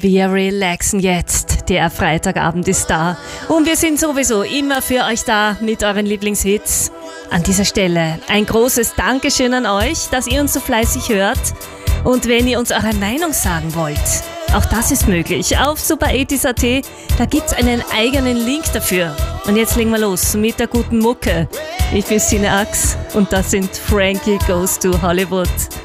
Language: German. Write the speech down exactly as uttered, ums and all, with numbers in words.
Wir relaxen jetzt. Der Freitagabend ist da. Und wir sind sowieso immer für euch da mit euren Lieblingshits. An dieser Stelle ein großes Dankeschön an euch, dass ihr uns so fleißig hört. Und wenn ihr uns eure Meinung sagen wollt, auch das ist möglich. Auf super achtzig punkt at, da gibt's einen eigenen Link dafür. Und jetzt legen wir los mit der guten Mucke. Ich bin Sine Ax und das sind Frankie Goes to Hollywood.